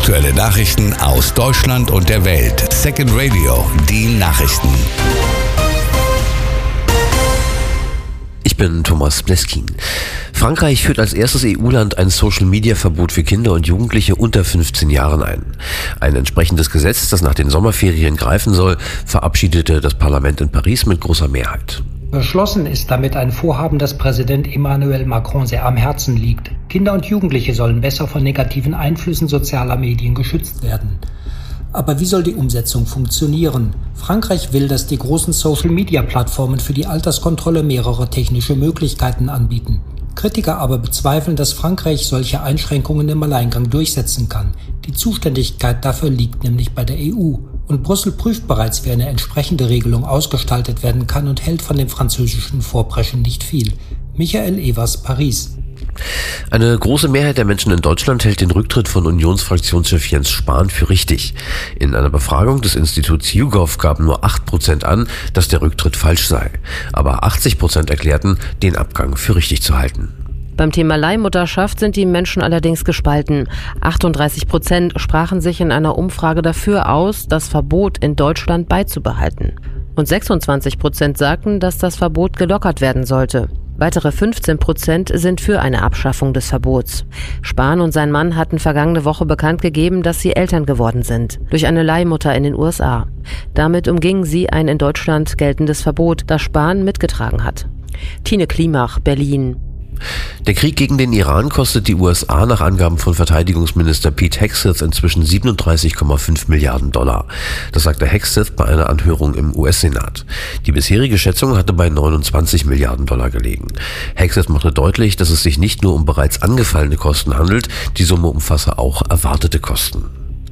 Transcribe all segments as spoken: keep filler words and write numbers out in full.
Aktuelle Nachrichten aus Deutschland und der Welt. Second Radio, die Nachrichten. Ich bin Thomas Bleskin. Frankreich führt als erstes E U-Land ein Social-Media-Verbot für Kinder und Jugendliche unter fünfzehn Jahren ein. Ein entsprechendes Gesetz, das nach den Sommerferien greifen soll, verabschiedete das Parlament in Paris mit großer Mehrheit. Beschlossen ist damit ein Vorhaben, das Präsident Emmanuel Macron sehr am Herzen liegt. Kinder und Jugendliche sollen besser von negativen Einflüssen sozialer Medien geschützt werden. Aber wie soll die Umsetzung funktionieren? Frankreich will, dass die großen Social-Media-Plattformen für die Alterskontrolle mehrere technische Möglichkeiten anbieten. Kritiker aber bezweifeln, dass Frankreich solche Einschränkungen im Alleingang durchsetzen kann. Die Zuständigkeit dafür liegt nämlich bei der E U. Und Brüssel prüft bereits, wie eine entsprechende Regelung ausgestaltet werden kann und hält von dem französischen Vorpreschen nicht viel. Michael Evers, Paris. Eine große Mehrheit der Menschen in Deutschland hält den Rücktritt von Unionsfraktionschef Jens Spahn für richtig. In einer Befragung des Instituts YouGov gaben nur acht Prozent an, dass der Rücktritt falsch sei. Aber achtzig Prozent erklärten, den Abgang für richtig zu halten. Beim Thema Leihmutterschaft sind die Menschen allerdings gespalten. achtunddreißig Prozent sprachen sich in einer Umfrage dafür aus, das Verbot in Deutschland beizubehalten. Und sechsundzwanzig Prozent sagten, dass das Verbot gelockert werden sollte. Weitere fünfzehn Prozent sind für eine Abschaffung des Verbots. Spahn und sein Mann hatten vergangene Woche bekannt gegeben, dass sie Eltern geworden sind, durch eine Leihmutter in den U S A. Damit umgingen sie ein in Deutschland geltendes Verbot, das Spahn mitgetragen hat. Tine Klimach, Berlin. Der Krieg gegen den Iran kostet die U S A nach Angaben von Verteidigungsminister Pete Hegseth inzwischen siebenunddreißig Komma fünf Milliarden Dollar. Das sagte Hegseth bei einer Anhörung im U S-Senat. Die bisherige Schätzung hatte bei neunundzwanzig Milliarden Dollar gelegen. Hegseth machte deutlich, dass es sich nicht nur um bereits angefallene Kosten handelt, die Summe umfasse auch erwartete Kosten.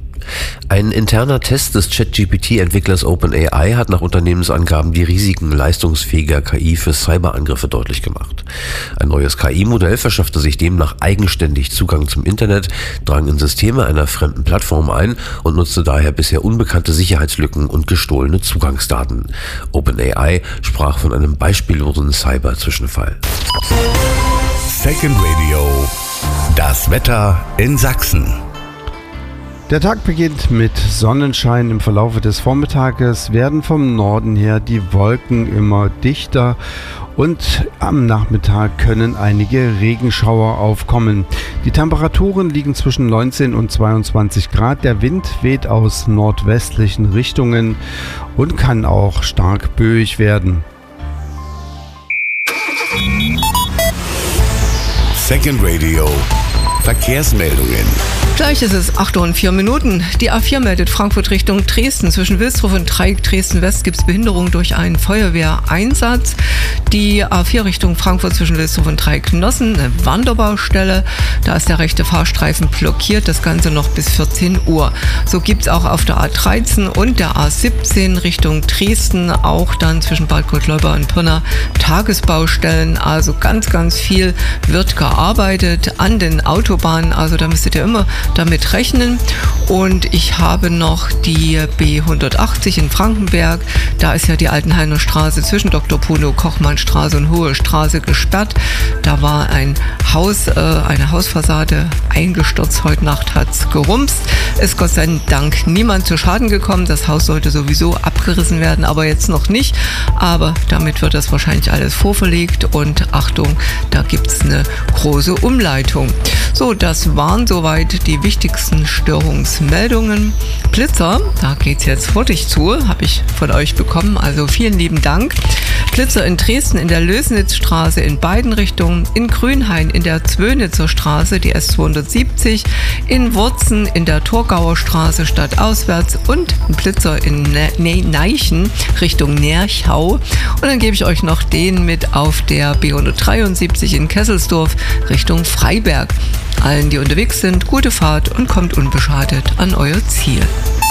Ein interner Test des ChatGPT-Entwicklers OpenAI hat nach Unternehmensangaben die Risiken leistungsfähiger K I für Cyberangriffe deutlich gemacht. Ein neues K I-Modell verschaffte sich demnach eigenständig Zugang zum Internet, drang in Systeme einer fremden Plattform ein und nutzte daher bisher unbekannte Sicherheitslücken und gestohlene Zugangsdaten. OpenAI sprach von einem beispiellosen Cyber-Zwischenfall. Second Radio, das Wetter in Sachsen. Der Tag beginnt mit Sonnenschein. Im Verlaufe des Vormittages werden vom Norden her die Wolken immer dichter und am Nachmittag können einige Regenschauer aufkommen. Die Temperaturen liegen zwischen neunzehn und zweiundzwanzig Grad. Der Wind weht aus nordwestlichen Richtungen und kann auch stark böig werden. Second Radio, Verkehrsmeldungen. Gleich ist es acht Uhr und vier Minuten. Die A vier meldet Frankfurt Richtung Dresden. Zwischen Wilsdruff und Dreieck Dresden-West gibt es Behinderung durch einen Feuerwehreinsatz. Die A vier Richtung Frankfurt zwischen Wilsdruff und Dreieck Nossen, eine Wanderbaustelle. Da ist der rechte Fahrstreifen blockiert, das Ganze noch bis vierzehn Uhr. So gibt es auch auf der A dreizehn und der A siebzehn Richtung Dresden, auch dann zwischen Bad Gottleuba und Pirna, Tagesbaustellen. Also ganz, ganz viel wird gearbeitet an den Autobahnen. Also da müsstet ihr immer damit rechnen. Und ich habe noch die B hundertachtzig in Frankenberg. Da ist ja die Altenhainer Straße zwischen Doktor Puno, Kochmannstraße und Hohe Straße gesperrt. Da war ein Haus, äh, eine Hausfassade eingestürzt. Heute Nacht hat es gerumst. Ist Gott sei Dank niemand zu Schaden gekommen. Das Haus sollte sowieso abgerissen werden, aber jetzt noch nicht. Aber damit wird das wahrscheinlich alles vorverlegt. Und Achtung, da gibt es eine große Umleitung. So, das waren soweit die wichtigsten Störungsmeldungen. Blitzer, da geht es jetzt hurtig zu, habe ich von euch bekommen, also vielen lieben Dank. Blitzer in Dresden in der Lösnitzstraße in beiden Richtungen, in Grünhain in der Zwönitzer Straße, die S zweihundertsiebzig, in Wurzen in der Torgauer Straße stadtauswärts und ein Blitzer in ne- ne- Neichen Richtung Nerchau. Und dann gebe ich euch noch den mit auf der B hundertdreiundsiebzig in Kesselsdorf Richtung Freiberg. Allen, die unterwegs sind, gute Fahrt und kommt unbeschadet an euer Ziel.